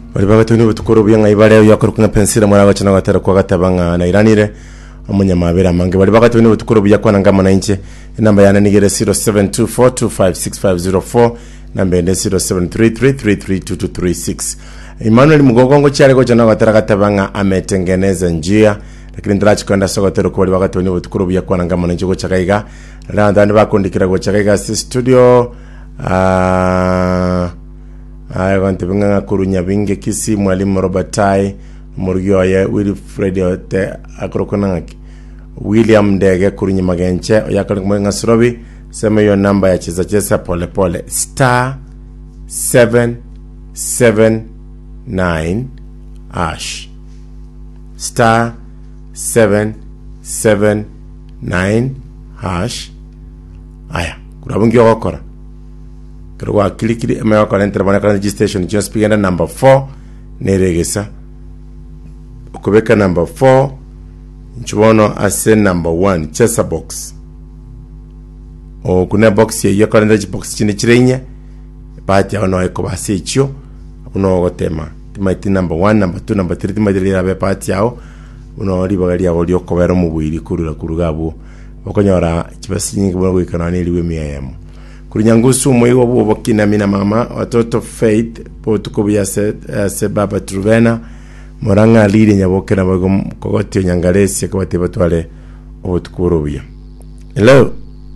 bali bagatoni butukuru byanga ibare yakoro kuna pensira mwana gacana gatera kwa gatabanga na iranire umunyamabera mange bali bagatoni butukuru byakwana ngama na inche namba yana nigere 0724256504 namba ende 0733332236 Emmanuel Mugogongo cyari go cana gatera gatabanga ametengeneza njia lakini ndirachi kwenda sogotero kwa bali bagatoni butukuru byakwana ngama na inche go chakaiga randani bakondikira go chakaiga studio Ayagante benga kurunya binge kisi mwalimu Robertai murgyo ya Wilfred te akrokonangaki William Ndege kurunya magenche yakali mwenga surobi sema yo namba ya cheza pole pole *779 *779 aya kurabungi okora Kwa klikiri emewa kwa lentera wana kwa registration just pigenda number 4 neregesa ukubeka number 4 nchubono ase number 1 chesa box o kuna box ya kwa lentera box chini chirenye bahati ya ono eko basi ichio uno gotema timaiti number 1 number 2 number 3 timaiti lirabe bahati yao uno ribagali ya golio kobero mubwiri kurura kurugabu wakonyora chibasi nyingi mwana kuikana niliwe miyayamu Kurinyangusu mwiwa buwa kina mina mama watoto Faith potukubia se baba Truvena moranga aliri nyaboke na bago kogoti nyangalesi kwa batwale obutukurubia. Hello.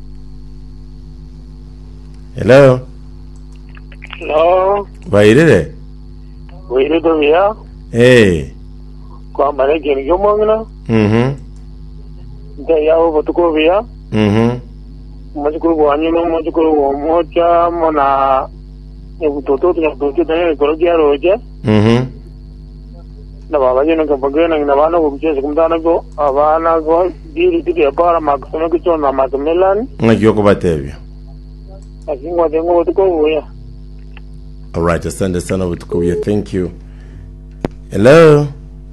Hello. Hello. Bairere. Bairere bia. Kwa marege ni yomongna. Nda yao obutukubia. Machukuru wanyuma machukuru moja mona ebutoto tunabutoto tena korogia roja na baba jeno kabagena na bana kubiche kumdana go abana go diri tiki para maksona kicho na makmelan ngakyo kubatebya akingo dengo tukoya. All right, asante sana butukoya, thank you. Hello.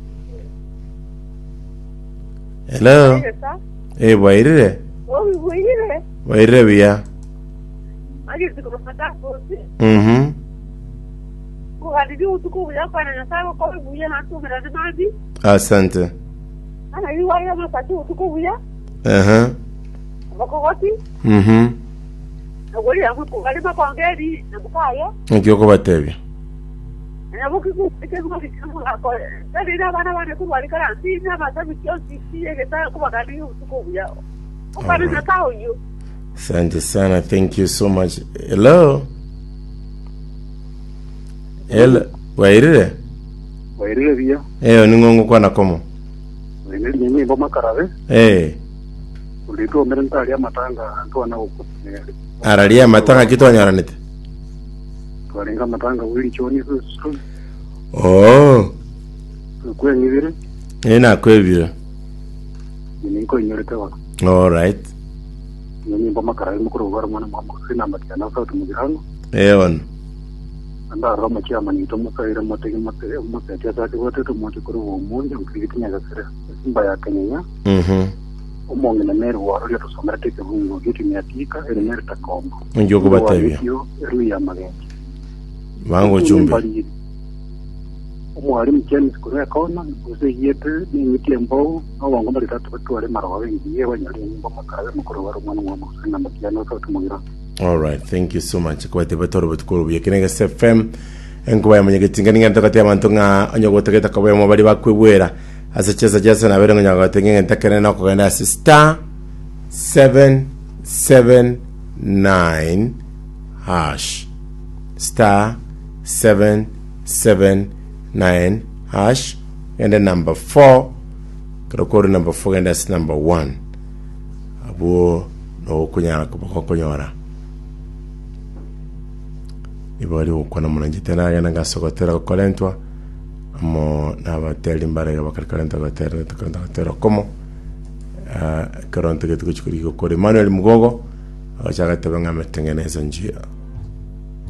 Wairire. Wairire bia. Asante. Ngioko batebya. Asante sana, thank you so much. Hello. Wairire bia. Ningongo kwa nakomo. Nini boma karabe? Ulito merentalia matanga ntwana uko. Aralia matanga kitwanyara nite. Twarenga matanga wili choni so. Kwe ngibire? Na kwebira. Niko inyorete wa. All right. Nini boma karabe mukuru gwara mwana mama sina matikana sa tumugirano. On. Anda roma chama ni tomo saira matege matege zake wote tumote kuru umunja ukiritinya gasira. Simba ya Kenya. Umonge na meru wa ryo tusomera teke hungo gitu miatika ele meru takombo. Ngioko batebya. Eru ya magenji. Wango chumbe. Umwari mcheni sikuru kona uze yete ni mitembo au wango bali tatu batwale marawa wengi yewe nyali nyimbo makarabe mukuru wa mwana mwa musina makiano sa tumugira. All right, thank you so much. Kwa tebatoro butukuru byekenega FM enkuba ya munyegetinga ninga ndakati amantunga anyogotegeta kabwe mu bali bakwebwera asacheza jasa na bere ngonya gatenga ntakene na ko ganda *779 *779 and then number 4 krokoro number 4 and that's number 1 abo no kunya ko konyora ibali ukwana munanjitena yana ngasogotera kolentwa amo nabateli mbarega bakalkalenta gatera como karonte que tukuchukuri ko Emmanuel Mugogo achaga tabanga metengeneza njia.